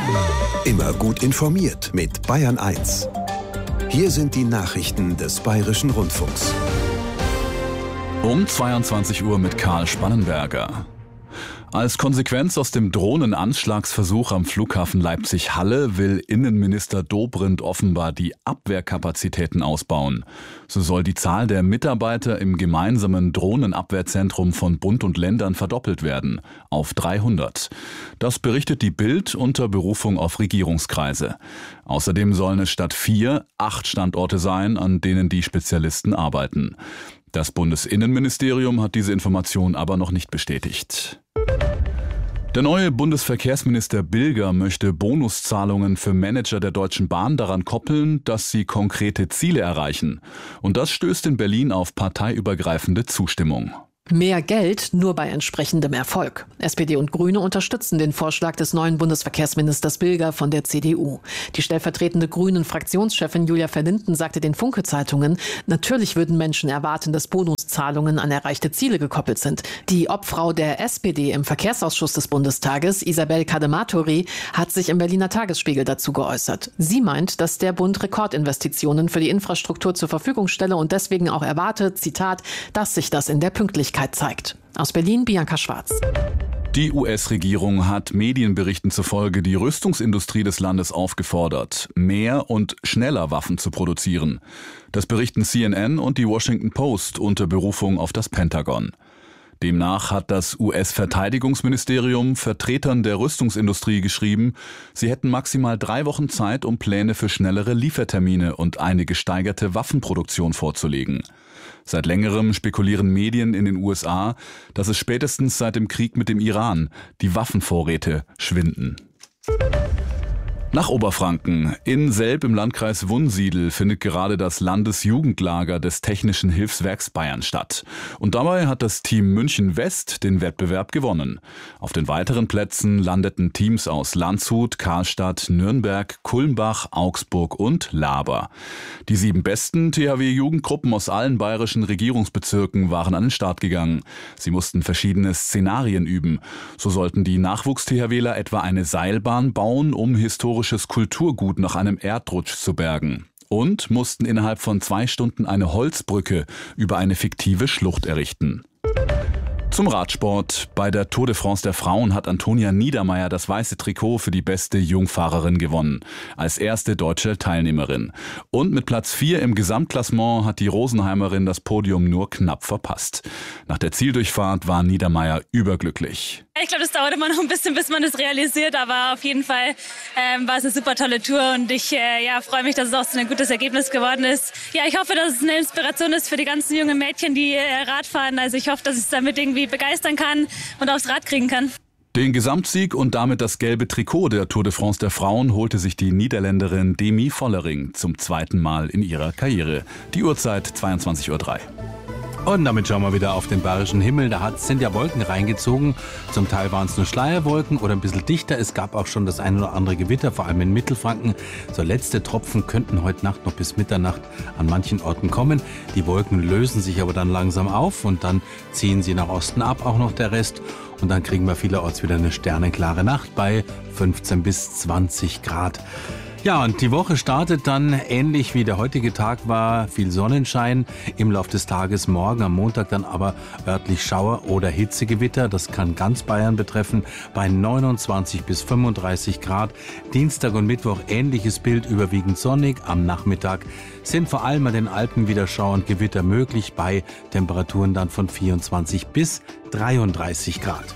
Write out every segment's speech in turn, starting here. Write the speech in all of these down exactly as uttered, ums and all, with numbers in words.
Immer gut informiert mit Bayern eins. Hier sind die Nachrichten des Bayerischen Rundfunks. Um zweiundzwanzig Uhr mit Karl Spannenberger. Als Konsequenz aus dem Drohnenanschlagsversuch am Flughafen Leipzig-Halle will Innenminister Dobrindt offenbar die Abwehrkapazitäten ausbauen. So soll die Zahl der Mitarbeiter im gemeinsamen Drohnenabwehrzentrum von Bund und Ländern verdoppelt werden, auf dreihundert. Das berichtet die Bild unter Berufung auf Regierungskreise. Außerdem sollen es statt vier acht Standorte sein, an denen die Spezialisten arbeiten. Das Bundesinnenministerium hat diese Information aber noch nicht bestätigt. Der neue Bundesverkehrsminister Bilger möchte Bonuszahlungen für Manager der Deutschen Bahn daran koppeln, dass sie konkrete Ziele erreichen. Und das stößt in Berlin auf parteiübergreifende Zustimmung. Mehr Geld nur bei entsprechendem Erfolg. S P D und Grüne unterstützen den Vorschlag des neuen Bundesverkehrsministers Bilger von der C D U. Die stellvertretende Grünen-Fraktionschefin Julia Verlinden sagte den Funke-Zeitungen, natürlich würden Menschen erwarten, dass Bonuszahlungen an erreichte Ziele gekoppelt sind. Die Obfrau der S P D im Verkehrsausschuss des Bundestages, Isabel Kadematori, hat sich im Berliner Tagesspiegel dazu geäußert. Sie meint, dass der Bund Rekordinvestitionen für die Infrastruktur zur Verfügung stelle und deswegen auch erwartet, Zitat, dass sich das in der Pünktlichkeit zeigt. Aus Berlin, Bianca Schwarz. Die U S-Regierung hat Medienberichten zufolge die Rüstungsindustrie des Landes aufgefordert, mehr und schneller Waffen zu produzieren. Das berichten C N N und die Washington Post unter Berufung auf das Pentagon. Demnach hat das U S-Verteidigungsministerium Vertretern der Rüstungsindustrie geschrieben, sie hätten maximal drei Wochen Zeit, um Pläne für schnellere Liefertermine und eine gesteigerte Waffenproduktion vorzulegen. Seit längerem spekulieren Medien in den U S A, dass es spätestens seit dem Krieg mit dem Iran die Waffenvorräte schwinden. Nach Oberfranken. In Selb im Landkreis Wunsiedel findet gerade das Landesjugendlager des Technischen Hilfswerks Bayern statt. Und dabei hat das Team München West den Wettbewerb gewonnen. Auf den weiteren Plätzen landeten Teams aus Landshut, Karlstadt, Nürnberg, Kulmbach, Augsburg und Laber. Die sieben besten T H W-Jugendgruppen aus allen bayerischen Regierungsbezirken waren an den Start gegangen. Sie mussten verschiedene Szenarien üben. So sollten die Nachwuchs-THWler etwa eine Seilbahn bauen, um historische Kulturgut nach einem Erdrutsch zu bergen und mussten innerhalb von zwei Stunden eine Holzbrücke über eine fiktive Schlucht errichten. Zum Radsport. Bei der Tour de France der Frauen hat Antonia Niedermaier das weiße Trikot für die beste Jungfahrerin gewonnen, als erste deutsche Teilnehmerin. Und mit Platz vier im Gesamtklassement hat die Rosenheimerin das Podium nur knapp verpasst. Nach der Zieldurchfahrt war Niedermaier überglücklich. Ich glaube, das dauert immer noch ein bisschen, bis man das realisiert, aber auf jeden Fall ähm, war es eine super tolle Tour und ich äh, ja, freue mich, dass es auch so ein gutes Ergebnis geworden ist. Ja, ich hoffe, dass es eine Inspiration ist für die ganzen jungen Mädchen, die äh, Rad fahren. Also ich hoffe, dass ich es damit irgendwie begeistern kann und aufs Rad kriegen kann. Den Gesamtsieg und damit das gelbe Trikot der Tour de France der Frauen holte sich die Niederländerin Demi Vollering zum zweiten Mal in ihrer Karriere. Die Uhrzeit zweiundzwanzig Uhr drei. Und damit schauen wir wieder auf den bayerischen Himmel. Da hat, sind ja Wolken reingezogen. Zum Teil waren es nur Schleierwolken oder ein bisschen dichter. Es gab auch schon das ein oder andere Gewitter, vor allem in Mittelfranken. So letzte Tropfen könnten heute Nacht noch bis Mitternacht an manchen Orten kommen. Die Wolken lösen sich aber dann langsam auf und dann ziehen sie nach Osten ab, auch noch der Rest. Und dann kriegen wir vielerorts wieder eine sternenklare Nacht bei fünfzehn bis zwanzig Grad. Ja, und die Woche startet dann ähnlich wie der heutige Tag war, viel Sonnenschein, im Laufe des Tages morgen, am Montag dann aber örtlich Schauer oder Hitzegewitter, das kann ganz Bayern betreffen, bei neunundzwanzig bis fünfunddreißig Grad. Dienstag und Mittwoch ähnliches Bild, überwiegend sonnig, am Nachmittag sind vor allem an den Alpen wieder Schauer und Gewitter möglich, bei Temperaturen dann von vierundzwanzig bis dreiunddreißig Grad.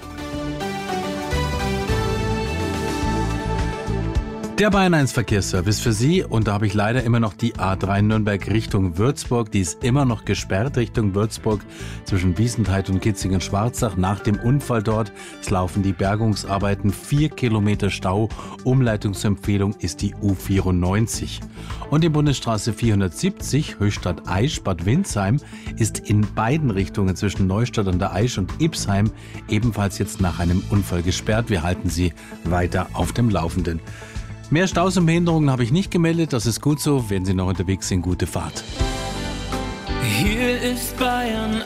Der Bayern eins Verkehrsservice für Sie, und da habe ich leider immer noch die A drei Nürnberg Richtung Würzburg, die ist immer noch gesperrt Richtung Würzburg zwischen Wiesentheit und Kitzingen-Schwarzach nach dem Unfall dort. Es laufen die Bergungsarbeiten, vier Kilometer Stau, Umleitungsempfehlung ist die U vierundneunzig. Und die Bundesstraße vierhundertsiebzig Höchstadt-Aisch-Bad Windsheim ist in beiden Richtungen zwischen Neustadt an der Aisch und Ipsheim ebenfalls jetzt nach einem Unfall gesperrt. Wir halten Sie weiter auf dem Laufenden. Mehr Staus und Behinderungen habe ich nicht gemeldet, das ist gut so. Wenn Sie noch unterwegs sind, gute Fahrt. Hier ist Bayern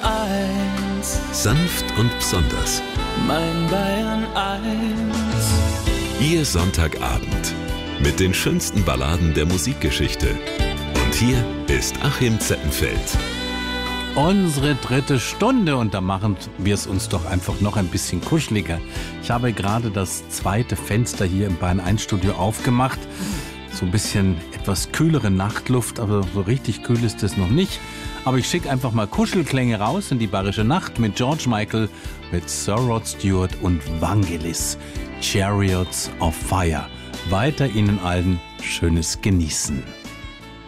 eins. Sanft und besonders. Mein Bayern eins. Ihr Sonntagabend mit den schönsten Balladen der Musikgeschichte. Und hier ist Achim Zeppenfeld. Unsere dritte Stunde und da machen wir es uns doch einfach noch ein bisschen kuscheliger. Ich habe gerade das zweite Fenster hier im Bayern eins Studio aufgemacht. So ein bisschen etwas kühlere Nachtluft, aber so richtig kühl ist es noch nicht. Aber ich schicke einfach mal Kuschelklänge raus in die bayerische Nacht mit George Michael, mit Sir Rod Stewart und Vangelis. Chariots of Fire. Weiter Ihnen allen schönes Genießen.